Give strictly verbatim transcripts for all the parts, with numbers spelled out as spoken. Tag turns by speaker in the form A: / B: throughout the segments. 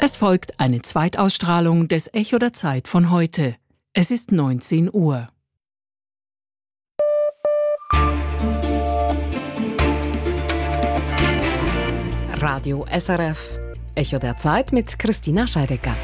A: Es folgt eine Zweitausstrahlung des Echo der Zeit von heute. Es ist neunzehn Uhr.
B: Radio S R F, Echo der Zeit mit Christina Scheidecker.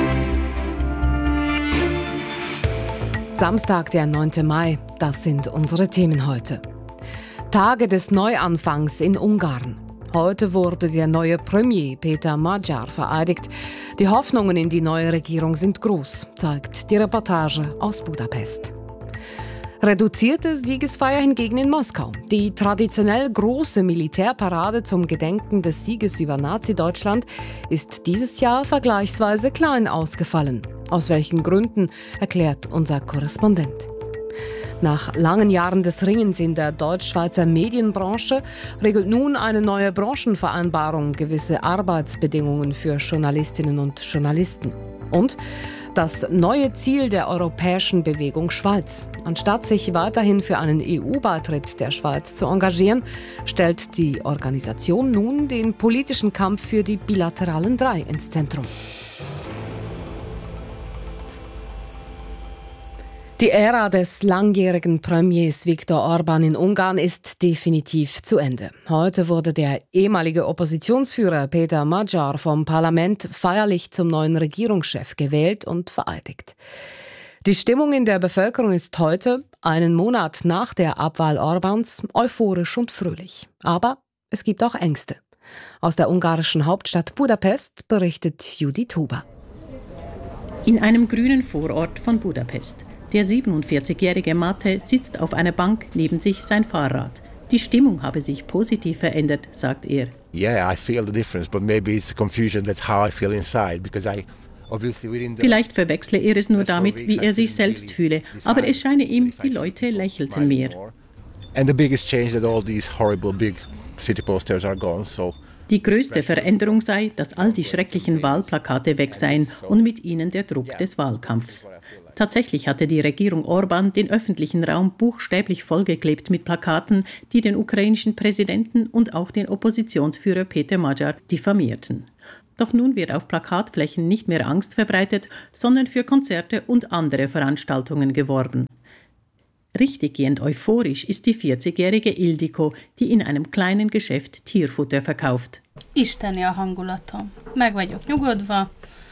B: Samstag, der neunte Mai, das sind unsere Themen heute. Tage des Neuanfangs in Ungarn. Heute wurde der neue Premier Péter Magyar vereidigt. Die Hoffnungen in die neue Regierung sind groß, zeigt die Reportage aus Budapest. Reduzierte Siegesfeier hingegen in Moskau. Die traditionell große Militärparade zum Gedenken des Sieges über Nazi-Deutschland ist dieses Jahr vergleichsweise klein ausgefallen. Aus welchen Gründen, erklärt unser Korrespondent. Nach langen Jahren des Ringens in der deutsch-schweizer Medienbranche regelt nun eine neue Branchenvereinbarung gewisse Arbeitsbedingungen für Journalistinnen und Journalisten. Und das neue Ziel der europäischen Bewegung Schweiz. Anstatt sich weiterhin für einen E U-Beitritt der Schweiz zu engagieren, stellt die Organisation nun den politischen Kampf für die bilateralen Drei ins Zentrum. Die Ära des langjährigen Premiers Viktor Orbán in Ungarn ist definitiv zu Ende. Heute wurde der ehemalige Oppositionsführer Péter Magyar vom Parlament feierlich zum neuen Regierungschef gewählt und vereidigt. Die Stimmung in der Bevölkerung ist heute, einen Monat nach der Abwahl Orbáns, euphorisch und fröhlich. Aber es gibt auch Ängste. Aus der ungarischen Hauptstadt Budapest berichtet Judith Huber.
C: In einem grünen Vorort von Budapest. Der siebenundvierzigjährige Mate sitzt auf einer Bank, neben sich sein Fahrrad. Die Stimmung habe sich positiv verändert, sagt er.
D: Yeah, I feel the difference, but maybe it's the confusion that's how I feel inside, because I obviously within the
C: Vielleicht verwechsle er es nur damit, wie er sich selbst fühle, aber es scheine ihm, die Leute lächelten mehr.
D: And the biggest change that all these horrible big city posters are gone, so
C: Die größte Veränderung sei, dass all die schrecklichen Wahlplakate weg seien und mit ihnen der Druck des Wahlkampfs. Tatsächlich hatte die Regierung Orbán den öffentlichen Raum buchstäblich vollgeklebt mit Plakaten, die den ukrainischen Präsidenten und auch den Oppositionsführer Péter Magyar diffamierten. Doch nun wird auf Plakatflächen nicht mehr Angst verbreitet, sondern für Konzerte und andere Veranstaltungen geworben. Richtiggehend euphorisch ist die vierzigjährige Ildikó, die in einem kleinen Geschäft Tierfutter verkauft.
E: Isteni a hangulatom. Meg vagyok nyugodva.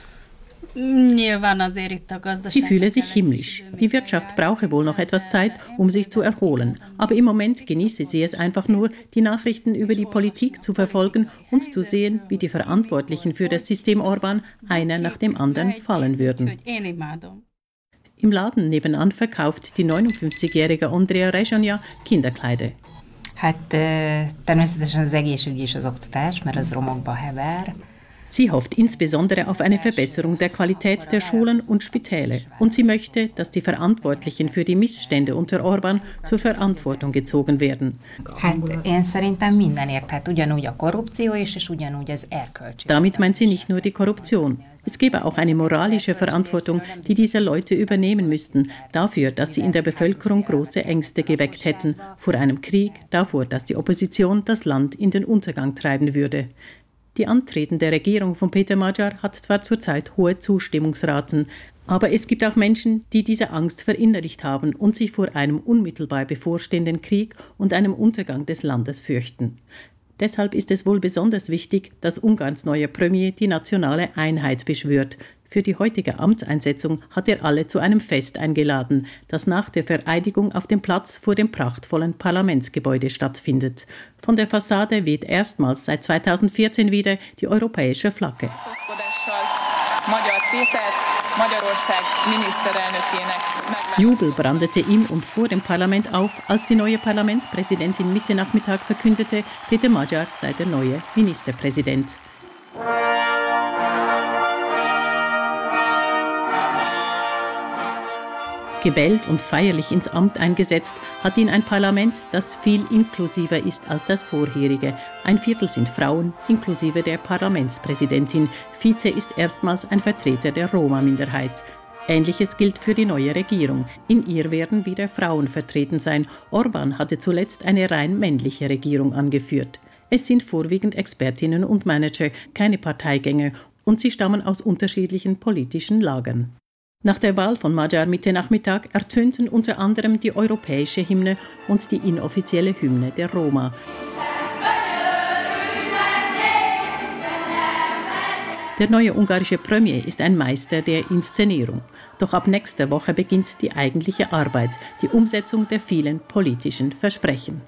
C: Sie fühle sich himmlisch. Die Wirtschaft brauche wohl noch etwas Zeit, um sich zu erholen. Aber im Moment genieße sie es einfach nur, die Nachrichten über die Politik zu verfolgen und zu sehen, wie die Verantwortlichen für das System Orbán einer nach dem anderen fallen würden. Im Laden nebenan verkauft die neunundfünfzigjährige Andrea Rezsanya Kinderkleider.
F: Hát természetesen az egészségügy és az oktatás, mert az romokba hever.
C: Sie hofft insbesondere auf eine Verbesserung der Qualität der Schulen und Spitäle. Und sie möchte, dass die Verantwortlichen für die Missstände unter Orbán zur Verantwortung gezogen werden.
F: Hát én szerintem mindenért, tehát ugyanúgy a korrupció is, és ugyanúgy az erkölcsi.
C: Damit meint sie nicht nur die Korruption. Es gäbe auch eine moralische Verantwortung, die diese Leute übernehmen müssten, dafür, dass sie in der Bevölkerung große Ängste geweckt hätten, vor einem Krieg, davor, dass die Opposition das Land in den Untergang treiben würde. Die antretende Regierung von Péter Magyar hat zwar zurzeit hohe Zustimmungsraten, aber es gibt auch Menschen, die diese Angst verinnerlicht haben und sich vor einem unmittelbar bevorstehenden Krieg und einem Untergang des Landes fürchten. Deshalb ist es wohl besonders wichtig, dass Ungarns neuer Premier die nationale Einheit beschwört. Für die heutige Amtseinsetzung hat er alle zu einem Fest eingeladen, das nach der Vereidigung auf dem Platz vor dem prachtvollen Parlamentsgebäude stattfindet. Von der Fassade weht erstmals seit zweitausendvierzehn wieder die europäische Flagge. Jubel brandete im und vor dem Parlament auf, als die neue Parlamentspräsidentin Mitte Nachmittag verkündete, Péter Magyar sei der neue Ministerpräsident. Gewählt und feierlich ins Amt eingesetzt, hat ihn ein Parlament, das viel inklusiver ist als das vorherige. Ein Viertel sind Frauen, inklusive der Parlamentspräsidentin. Vize ist erstmals ein Vertreter der Roma-Minderheit. Ähnliches gilt für die neue Regierung. In ihr werden wieder Frauen vertreten sein. Orbán hatte zuletzt eine rein männliche Regierung angeführt. Es sind vorwiegend Expertinnen und Manager, keine Parteigänger. Und sie stammen aus unterschiedlichen politischen Lagern. Nach der Wahl von Magyar Mitte Nachmittag ertönten unter anderem die europäische Hymne und die inoffizielle Hymne der Roma. Der neue ungarische Premier ist ein Meister der Inszenierung. Doch ab nächster Woche beginnt die eigentliche Arbeit, die Umsetzung der vielen politischen Versprechen.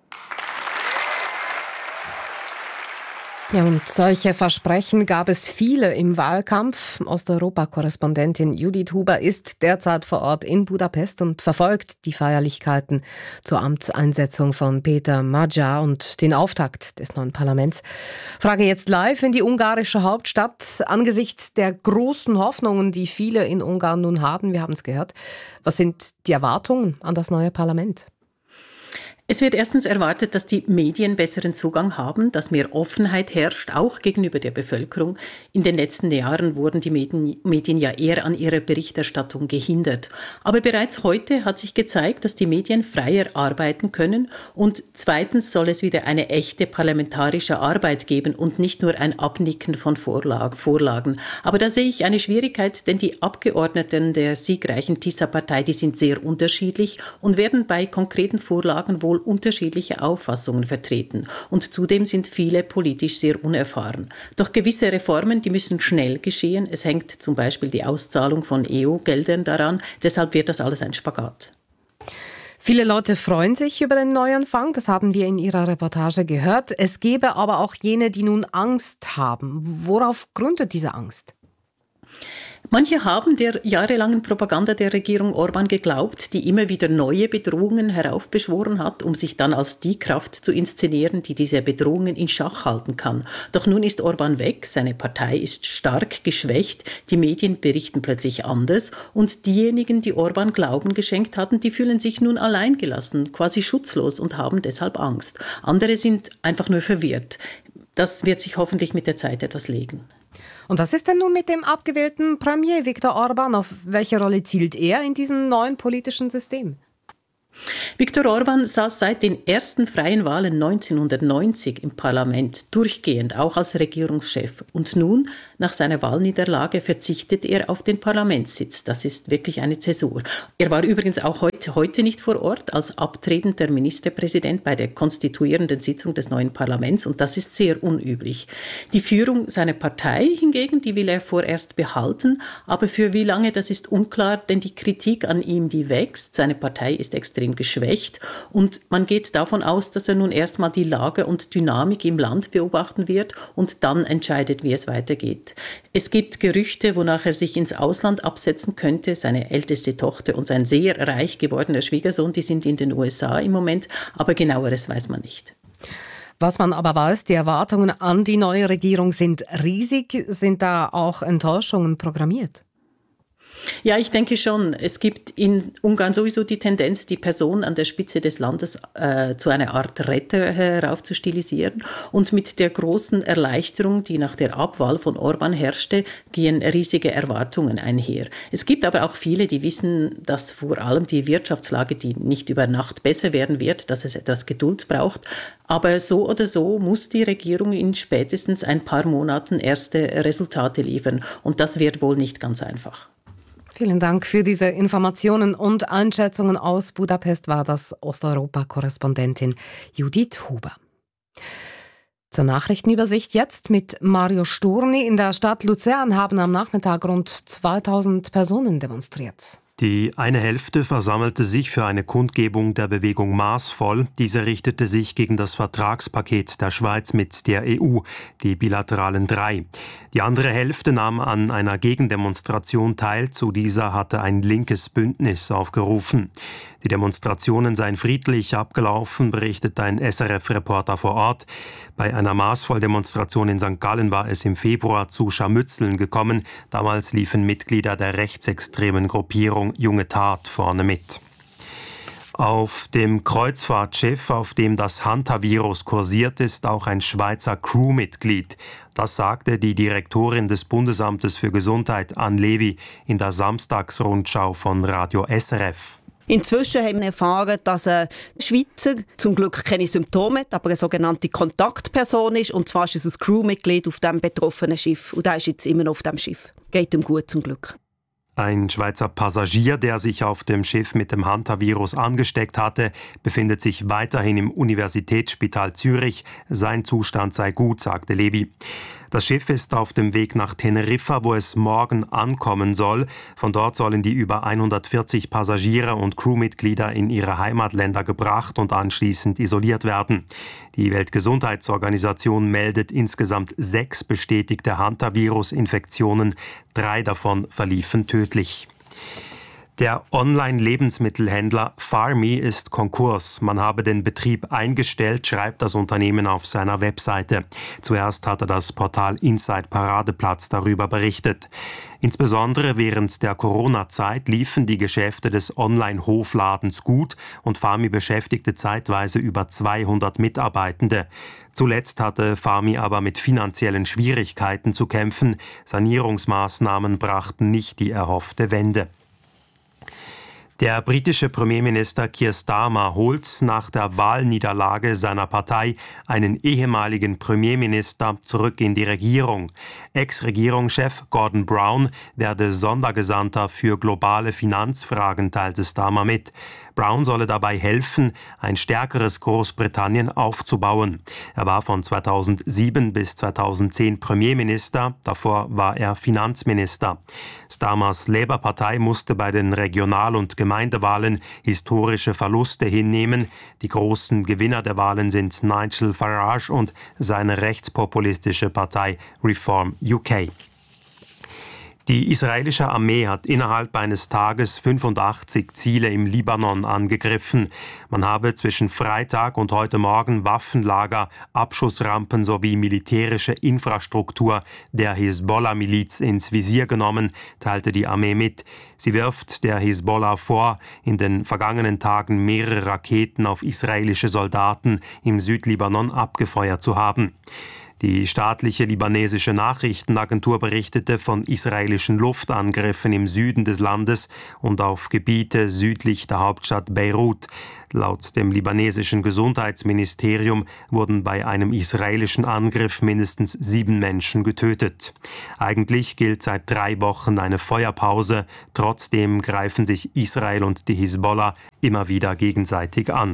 B: Ja, und solche Versprechen gab es viele im Wahlkampf. Osteuropa-Korrespondentin Judith Huber ist derzeit vor Ort in Budapest und verfolgt die Feierlichkeiten zur Amtseinsetzung von Péter Magyar und den Auftakt des neuen Parlaments. Frage jetzt live in die ungarische Hauptstadt. Angesichts der großen Hoffnungen, die viele in Ungarn nun haben, wir haben es gehört, was sind die Erwartungen an das neue Parlament?
C: Es wird erstens erwartet, dass die Medien besseren Zugang haben, dass mehr Offenheit herrscht, auch gegenüber der Bevölkerung. In den letzten Jahren wurden die Medien, Medien ja eher an ihrer Berichterstattung gehindert. Aber bereits heute hat sich gezeigt, dass die Medien freier arbeiten können. Und zweitens soll es wieder eine echte parlamentarische Arbeit geben und nicht nur ein Abnicken von Vorlag, Vorlagen. Aber da sehe ich eine Schwierigkeit, denn die Abgeordneten der siegreichen Tisza-Partei, die sind sehr unterschiedlich und werden bei konkreten Vorlagen wohl unterschiedliche Auffassungen vertreten. Und zudem sind viele politisch sehr unerfahren. Doch gewisse Reformen, die müssen schnell geschehen. Es hängt zum Beispiel die Auszahlung von E U-Geldern daran. Deshalb wird das alles ein Spagat.
B: Viele Leute freuen sich über den Neuanfang, das haben wir in Ihrer Reportage gehört. Es gäbe aber auch jene, die nun Angst haben. Worauf gründet diese Angst?
C: Manche haben der jahrelangen Propaganda der Regierung Orbán geglaubt, die immer wieder neue Bedrohungen heraufbeschworen hat, um sich dann als die Kraft zu inszenieren, die diese Bedrohungen in Schach halten kann. Doch nun ist Orbán weg, seine Partei ist stark geschwächt, die Medien berichten plötzlich anders und diejenigen, die Orbán Glauben geschenkt hatten, die fühlen sich nun alleingelassen, quasi schutzlos und haben deshalb Angst. Andere sind einfach nur verwirrt. Das wird sich hoffentlich mit der Zeit etwas legen.
B: Und was ist denn nun mit dem abgewählten Premier Viktor Orbán? Auf welche Rolle zielt er in diesem neuen politischen System?
C: Viktor Orbán saß seit den ersten freien Wahlen neunzehnhundertneunzig im Parlament, durchgehend, auch als Regierungschef. Und nun, nach seiner Wahlniederlage, verzichtet er auf den Parlamentssitz. Das ist wirklich eine Zäsur. Er war übrigens auch heute, heute nicht vor Ort als abtretender Ministerpräsident bei der konstituierenden Sitzung des neuen Parlaments. Und das ist sehr unüblich. Die Führung seiner Partei hingegen, die will er vorerst behalten. Aber für wie lange, das ist unklar, denn die Kritik an ihm, die wächst. Seine Partei ist extrem geschwächt und man geht davon aus, dass er nun erstmal die Lage und Dynamik im Land beobachten wird und dann entscheidet, wie es weitergeht. Es gibt Gerüchte, wonach er sich ins Ausland absetzen könnte. Seine älteste Tochter und sein sehr reich gewordener Schwiegersohn, die sind in den U S A im Moment, aber genaueres weiß man nicht.
B: Was man aber weiß, die Erwartungen an die neue Regierung sind riesig. Sind da auch Enttäuschungen programmiert?
C: Ja, ich denke schon. Es gibt in Ungarn sowieso die Tendenz, die Person an der Spitze des Landes äh, zu einer Art Retter heraufzustilisieren. Und mit der großen Erleichterung, die nach der Abwahl von Orbán herrschte, gehen riesige Erwartungen einher. Es gibt aber auch viele, die wissen, dass vor allem die Wirtschaftslage, die nicht über Nacht besser werden wird, dass es etwas Geduld braucht. Aber so oder so muss die Regierung in spätestens ein paar Monaten erste Resultate liefern. Und das wird wohl nicht ganz einfach.
B: Vielen Dank für diese Informationen und Einschätzungen aus Budapest, war das Osteuropa-Korrespondentin Judith Huber. Zur Nachrichtenübersicht jetzt mit Mario Sturni. In der Stadt Luzern haben am Nachmittag rund zweitausend Personen demonstriert.
G: Die eine Hälfte versammelte sich für eine Kundgebung der Bewegung Maßvoll. Diese richtete sich gegen das Vertragspaket der Schweiz mit der E U, die bilateralen drei. Die andere Hälfte nahm an einer Gegendemonstration teil. Zu dieser hatte ein linkes Bündnis aufgerufen. Die Demonstrationen seien friedlich abgelaufen, berichtet ein S R F-Reporter vor Ort. Bei einer Maßvoll-Demonstration in Sankt Gallen war es im Februar zu Scharmützeln gekommen. Damals liefen Mitglieder der rechtsextremen Gruppierung Junge Tat vorne mit. Auf dem Kreuzfahrtschiff, auf dem das Hantavirus kursiert, ist auch ein Schweizer Crewmitglied. Das sagte die Direktorin des Bundesamtes für Gesundheit, Anne Levy, in der Samstagsrundschau von Radio S R F.
H: Inzwischen haben wir erfahren, dass ein Schweizer zum Glück keine Symptome hat, aber eine sogenannte Kontaktperson ist. Und zwar ist es ein Crewmitglied auf dem betroffenen Schiff. Und der ist jetzt immer noch auf dem Schiff. Geht ihm gut zum Glück.
G: Ein Schweizer Passagier, der sich auf dem Schiff mit dem Hantavirus angesteckt hatte, befindet sich weiterhin im Universitätsspital Zürich. Sein Zustand sei gut, sagte Levi. Das Schiff ist auf dem Weg nach Teneriffa, wo es morgen ankommen soll. Von dort sollen die über hundertvierzig Passagiere und Crewmitglieder in ihre Heimatländer gebracht und anschließend isoliert werden. Die Weltgesundheitsorganisation meldet insgesamt sechs bestätigte Hantavirus-Infektionen. Drei davon verliefen tödlich. Der Online-Lebensmittelhändler Farmi ist Konkurs. Man habe den Betrieb eingestellt, schreibt das Unternehmen auf seiner Webseite. Zuerst hatte das Portal Inside Paradeplatz darüber berichtet. Insbesondere während der Corona-Zeit liefen die Geschäfte des Online-Hofladens gut und Farmi beschäftigte zeitweise über zweihundert Mitarbeitende. Zuletzt hatte Farmi aber mit finanziellen Schwierigkeiten zu kämpfen. Sanierungsmaßnahmen brachten nicht die erhoffte Wende. Der britische Premierminister Keir Starmer holt nach der Wahlniederlage seiner Partei einen ehemaligen Premierminister zurück in die Regierung. Ex-Regierungschef Gordon Brown werde Sondergesandter für globale Finanzfragen, teilte Starmer mit. Brown solle dabei helfen, ein stärkeres Großbritannien aufzubauen. Er war von zweitausendsieben bis zweitausendzehn Premierminister, davor war er Finanzminister. Starmers Labour-Partei musste bei den Regional- und Gemeindewahlen historische Verluste hinnehmen. Die großen Gewinner der Wahlen sind Nigel Farage und seine rechtspopulistische Partei Reform U K. Die israelische Armee hat innerhalb eines Tages fünfundachtzig Ziele im Libanon angegriffen. Man habe zwischen Freitag und heute Morgen Waffenlager, Abschussrampen sowie militärische Infrastruktur der Hisbollah-Miliz ins Visier genommen, teilte die Armee mit. Sie wirft der Hisbollah vor, in den vergangenen Tagen mehrere Raketen auf israelische Soldaten im Südlibanon abgefeuert zu haben. Die staatliche libanesische Nachrichtenagentur berichtete von israelischen Luftangriffen im Süden des Landes und auf Gebiete südlich der Hauptstadt Beirut. Laut dem libanesischen Gesundheitsministerium wurden bei einem israelischen Angriff mindestens sieben Menschen getötet. Eigentlich gilt seit drei Wochen eine Feuerpause. Trotzdem greifen sich Israel und die Hisbollah immer wieder gegenseitig an.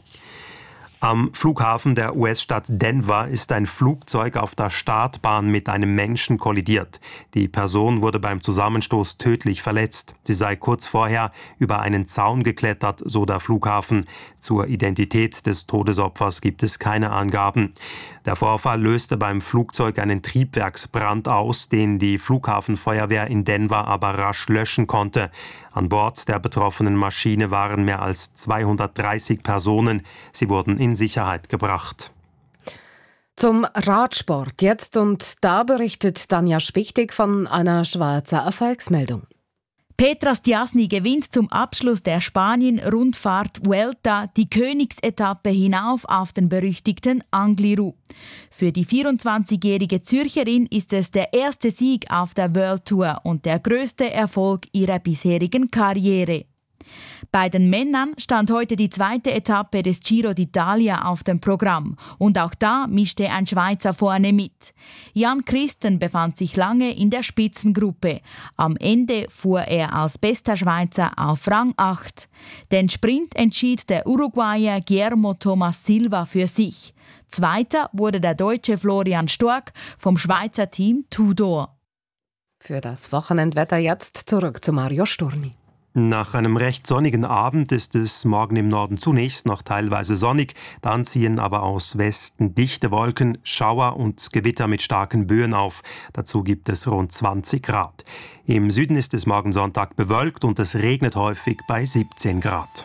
G: Am Flughafen der U S-Stadt Denver ist ein Flugzeug auf der Startbahn mit einem Menschen kollidiert. Die Person wurde beim Zusammenstoß tödlich verletzt. Sie sei kurz vorher über einen Zaun geklettert, so der Flughafen. Zur Identität des Todesopfers gibt es keine Angaben. Der Vorfall löste beim Flugzeug einen Triebwerksbrand aus, den die Flughafenfeuerwehr in Denver aber rasch löschen konnte. An Bord der betroffenen Maschine waren mehr als zweihundertdreißig Personen. Sie wurden in Sicherheit gebracht.
B: Zum Radsport jetzt, und da berichtet Tanja Spichtig von einer Schweizer Erfolgsmeldung.
I: Petra Stiassny gewinnt zum Abschluss der Spanien-Rundfahrt Vuelta die Königsetappe hinauf auf den berüchtigten Angliru. Für die vierundzwanzigjährige Zürcherin ist es der erste Sieg auf der World Tour und der größte Erfolg ihrer bisherigen Karriere. Bei den Männern stand heute die zweite Etappe des Giro d'Italia auf dem Programm und auch da mischte ein Schweizer vorne mit. Jan Christen befand sich lange in der Spitzengruppe. Am Ende fuhr er als bester Schweizer auf Rang acht. Den Sprint entschied der Uruguayer Guillermo Thomas Silva für sich. Zweiter wurde der Deutsche Florian Stork vom Schweizer Team Tudor.
B: Für das Wochenendwetter jetzt zurück zu Mario Sturni.
G: Nach einem recht sonnigen Abend ist es morgen im Norden zunächst noch teilweise sonnig, dann ziehen aber aus Westen dichte Wolken, Schauer und Gewitter mit starken Böen auf. Dazu gibt es rund zwanzig Grad. Im Süden ist es morgen Sonntag bewölkt und es regnet häufig bei siebzehn Grad.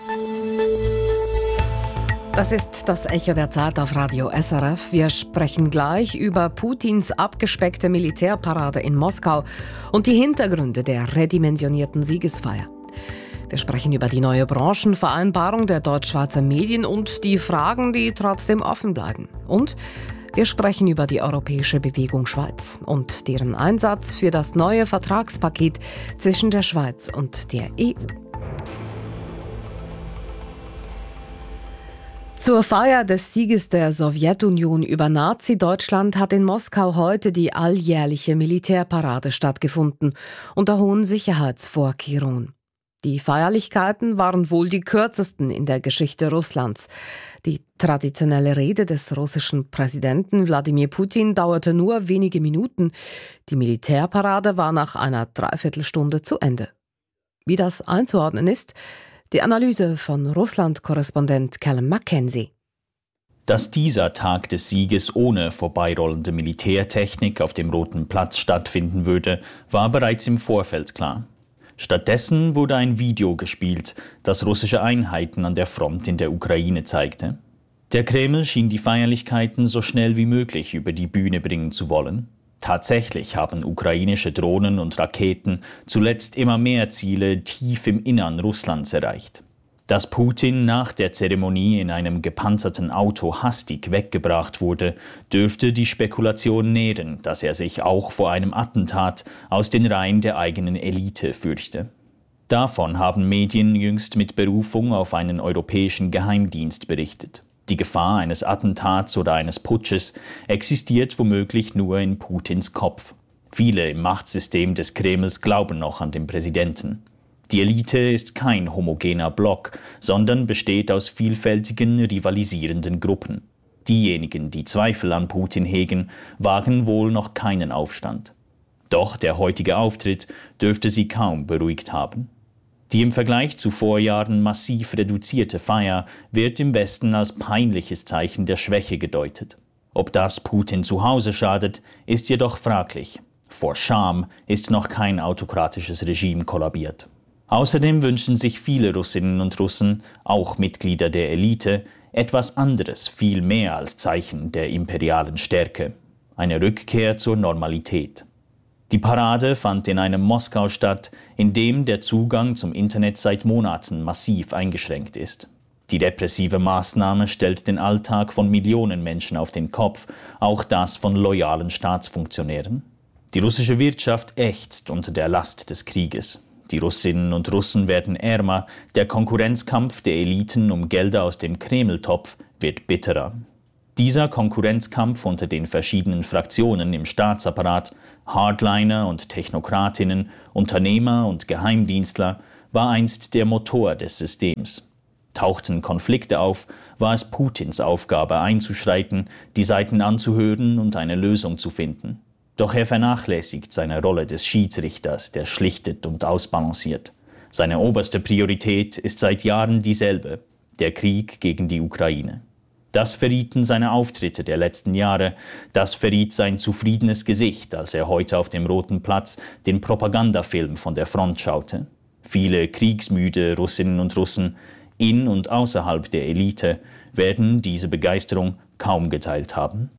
B: Das ist das Echo der Zeit auf Radio S R F. Wir sprechen gleich über Putins abgespeckte Militärparade in Moskau und die Hintergründe der redimensionierten Siegesfeier. Wir sprechen über die neue Branchenvereinbarung der deutsch-schweizer Medien und die Fragen, die trotzdem offen bleiben. Und wir sprechen über die Europäische Bewegung Schweiz und deren Einsatz für das neue Vertragspaket zwischen der Schweiz und der E U. Zur Feier des Sieges der Sowjetunion über Nazi-Deutschland hat in Moskau heute die alljährliche Militärparade stattgefunden, unter hohen Sicherheitsvorkehrungen. Die Feierlichkeiten waren wohl die kürzesten in der Geschichte Russlands. Die traditionelle Rede des russischen Präsidenten Wladimir Putin dauerte nur wenige Minuten. Die Militärparade war nach einer Dreiviertelstunde zu Ende. Wie das einzuordnen ist, die Analyse von Russland-Korrespondent Callum Mackenzie.
J: Dass dieser Tag des Sieges ohne vorbeirollende Militärtechnik auf dem Roten Platz stattfinden würde, war bereits im Vorfeld klar. Stattdessen wurde ein Video gespielt, das russische Einheiten an der Front in der Ukraine zeigte. Der Kreml schien die Feierlichkeiten so schnell wie möglich über die Bühne bringen zu wollen. Tatsächlich haben ukrainische Drohnen und Raketen zuletzt immer mehr Ziele tief im Innern Russlands erreicht. Dass Putin nach der Zeremonie in einem gepanzerten Auto hastig weggebracht wurde, dürfte die Spekulation nähren, dass er sich auch vor einem Attentat aus den Reihen der eigenen Elite fürchte. Davon haben Medien jüngst mit Berufung auf einen europäischen Geheimdienst berichtet. Die Gefahr eines Attentats oder eines Putsches existiert womöglich nur in Putins Kopf. Viele im Machtsystem des Kremls glauben noch an den Präsidenten. Die Elite ist kein homogener Block, sondern besteht aus vielfältigen, rivalisierenden Gruppen. Diejenigen, die Zweifel an Putin hegen, wagen wohl noch keinen Aufstand. Doch der heutige Auftritt dürfte sie kaum beruhigt haben. Die im Vergleich zu Vorjahren massiv reduzierte Feier wird im Westen als peinliches Zeichen der Schwäche gedeutet. Ob das Putin zu Hause schadet, ist jedoch fraglich. Vor Scham ist noch kein autokratisches Regime kollabiert. Außerdem wünschen sich viele Russinnen und Russen, auch Mitglieder der Elite, etwas anderes, viel mehr als Zeichen der imperialen Stärke. Eine Rückkehr zur Normalität. Die Parade fand in einem Moskau statt, in dem der Zugang zum Internet seit Monaten massiv eingeschränkt ist. Die repressive Maßnahme stellt den Alltag von Millionen Menschen auf den Kopf, auch das von loyalen Staatsfunktionären. Die russische Wirtschaft ächzt unter der Last des Krieges. Die Russinnen und Russen werden ärmer, der Konkurrenzkampf der Eliten um Gelder aus dem Kremltopf wird bitterer. Dieser Konkurrenzkampf unter den verschiedenen Fraktionen im Staatsapparat, Hardliner und Technokratinnen, Unternehmer und Geheimdienstler, war einst der Motor des Systems. Tauchten Konflikte auf, war es Putins Aufgabe einzuschreiten, die Seiten anzuhören und eine Lösung zu finden. Doch er vernachlässigt seine Rolle des Schiedsrichters, der schlichtet und ausbalanciert. Seine oberste Priorität ist seit Jahren dieselbe: der Krieg gegen die Ukraine. Das verrieten seine Auftritte der letzten Jahre, das verriet sein zufriedenes Gesicht, als er heute auf dem Roten Platz den Propagandafilm von der Front schaute. Viele kriegsmüde Russinnen und Russen, in und außerhalb der Elite, werden diese Begeisterung kaum geteilt haben.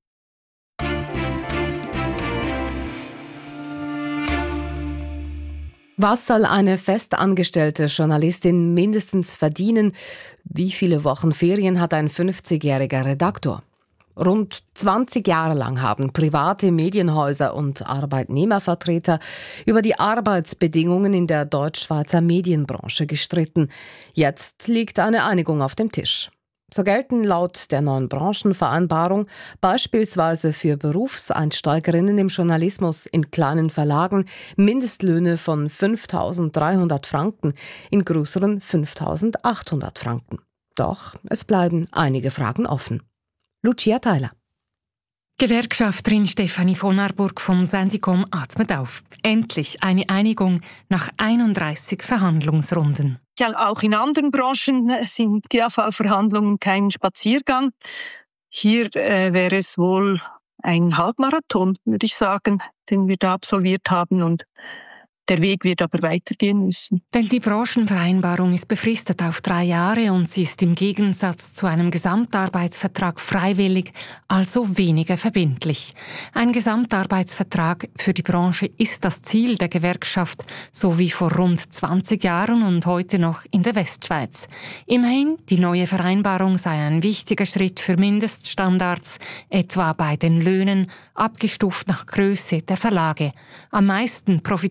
B: Was soll eine festangestellte Journalistin mindestens verdienen? Wie viele Wochen Ferien hat ein fünfzigjähriger Redaktor? Rund zwanzig Jahre lang haben private Medienhäuser und Arbeitnehmervertreter über die Arbeitsbedingungen in der deutsch-schweizer Medienbranche gestritten. Jetzt liegt eine Einigung auf dem Tisch. So gelten laut der neuen Branchenvereinbarung beispielsweise für Berufseinsteigerinnen im Journalismus in kleinen Verlagen Mindestlöhne von fünftausenddreihundert Franken, in größeren fünftausendachthundert Franken. Doch es bleiben einige Fragen offen. Lucia Theiler.
K: Gewerkschafterin Stefanie von Arburg von Sensicom atmet auf. Endlich eine Einigung nach einunddreißig Verhandlungsrunden.
L: Ja, auch in anderen Branchen sind G A V-Verhandlungen kein Spaziergang. Hier äh, wäre es wohl ein Halbmarathon, würde ich sagen, den wir da absolviert haben. Und der Weg wird aber weitergehen müssen.
K: Denn die Branchenvereinbarung ist befristet auf drei Jahre und sie ist im Gegensatz zu einem Gesamtarbeitsvertrag freiwillig, also weniger verbindlich. Ein Gesamtarbeitsvertrag für die Branche ist das Ziel der Gewerkschaft, so wie vor rund zwanzig Jahren und heute noch in der Westschweiz. Immerhin, die neue Vereinbarung sei ein wichtiger Schritt für Mindeststandards, etwa bei den Löhnen, abgestuft nach Größe der Verlage. Am meisten profitieren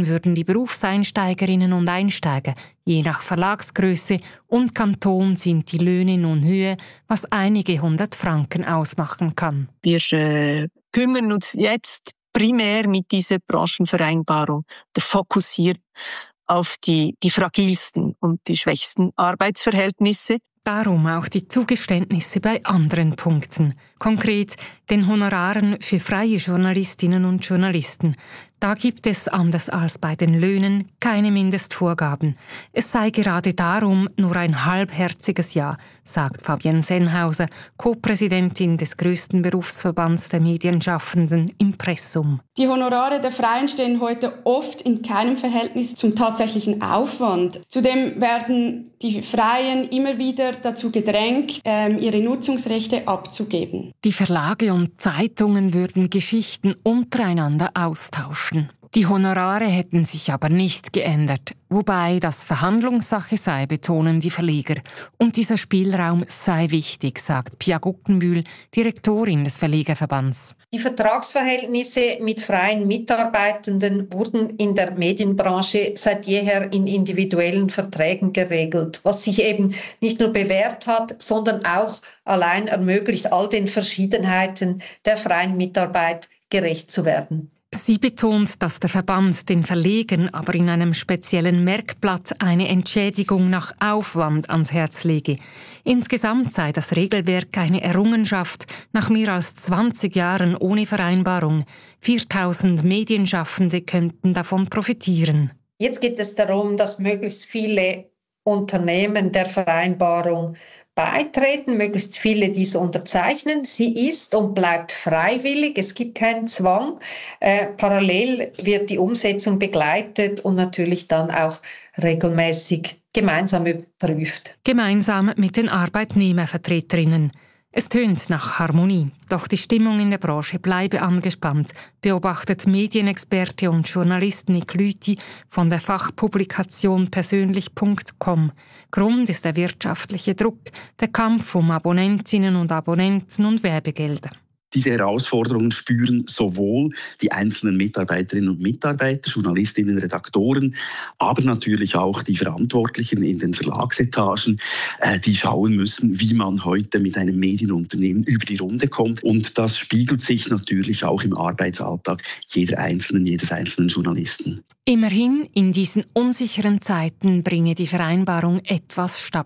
K: würden die Berufseinsteigerinnen und Einsteiger je nach Verlagsgröße und Kanton sind die Löhne nun Höhe, was einige hundert Franken ausmachen kann.
L: Wir äh, kümmern uns jetzt primär mit dieser Branchenvereinbarung, der Fokus hier auf die, die fragilsten und die schwächsten Arbeitsverhältnisse.
K: Darum auch die Zugeständnisse bei anderen Punkten. Konkret den Honoraren für freie Journalistinnen und Journalisten. Da gibt es, anders als bei den Löhnen, keine Mindestvorgaben. Es sei gerade darum nur ein halbherziges Ja, sagt Fabienne Sennhauser, Co-Präsidentin des grössten Berufsverbands der Medienschaffenden, Impressum.
M: Die Honorare der Freien stehen heute oft in keinem Verhältnis zum tatsächlichen Aufwand. Zudem werden die Freien immer wieder dazu gedrängt, ihre Nutzungsrechte abzugeben.
K: Die Verlage und Zeitungen würden Geschichten untereinander austauschen. Die Honorare hätten sich aber nicht geändert, wobei das Verhandlungssache sei, betonen die Verleger. Und dieser Spielraum sei wichtig, sagt Pia Guggenbühl, Direktorin des Verlegerverbands.
N: Die Vertragsverhältnisse mit freien Mitarbeitenden wurden in der Medienbranche seit jeher in individuellen Verträgen geregelt, was sich eben nicht nur bewährt hat, sondern auch allein ermöglicht, all den Verschiedenheiten der freien Mitarbeit gerecht zu werden.
K: Sie betont, dass der Verband den Verlegern aber in einem speziellen Merkblatt eine Entschädigung nach Aufwand ans Herz lege. Insgesamt sei das Regelwerk eine Errungenschaft nach mehr als zwanzig Jahren ohne Vereinbarung. viertausend Medienschaffende könnten davon profitieren.
N: Jetzt geht es darum, dass möglichst viele Unternehmen der Vereinbarung beitreten, möglichst viele diese unterzeichnen. Sie ist und bleibt freiwillig, es gibt keinen Zwang. Äh, parallel wird die Umsetzung begleitet und natürlich dann auch regelmäßig gemeinsam überprüft.
K: Gemeinsam mit den Arbeitnehmervertreterinnen. Es tönt nach Harmonie, doch die Stimmung in der Branche bleibe angespannt, beobachtet Medienexperte und Journalist Nick Lüthi von der Fachpublikation persönlich punkt com. Grund ist der wirtschaftliche Druck, der Kampf um Abonnentinnen und Abonnenten und Werbegelder.
O: Diese Herausforderungen spüren sowohl die einzelnen Mitarbeiterinnen und Mitarbeiter, Journalistinnen, Redaktoren, aber natürlich auch die Verantwortlichen in den Verlagsetagen, die schauen müssen, wie man heute mit einem Medienunternehmen über die Runde kommt. Und das spiegelt sich natürlich auch im Arbeitsalltag jeder Einzelnen, jedes einzelnen Journalisten.
K: Immerhin, in diesen unsicheren Zeiten bringe die Vereinbarung etwas Stabilität.